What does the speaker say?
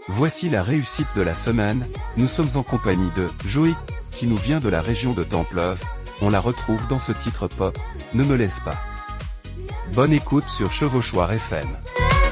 Voici la réussite de la semaine, nous sommes en compagnie de Joey, qui nous vient de la région de Templeuve, on la retrouve dans ce titre pop, Ne me laisse pas. Bonne écoute sur Chevauchoir FM.